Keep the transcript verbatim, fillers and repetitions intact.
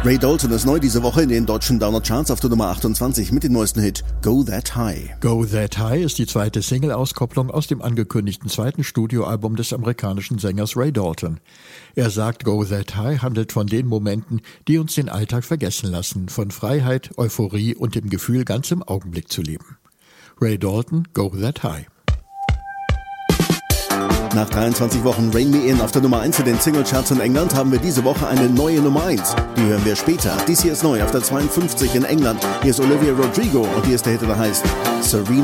Ray Dalton ist neu diese Woche in den deutschen Downer-Charts auf der Nummer achtundzwanzig mit dem neuesten Hit Go That High. Go That High ist die zweite Single-Auskopplung aus dem angekündigten zweiten Studioalbum des amerikanischen Sängers Ray Dalton. Er sagt, Go That High handelt von den Momenten, die uns den Alltag vergessen lassen, von Freiheit, Euphorie und dem Gefühl, ganz im Augenblick zu leben. Ray Dalton, Go That High. Nach dreiundzwanzig Wochen Rain Me In auf der Nummer eins in den Singlecharts in England haben wir diese Woche eine neue Nummer eins. Die hören wir später. Dies hier ist neu auf der zweiundfünfzig in England. Hier ist Olivia Rodrigo und hier ist der Hit, der heißt Serena.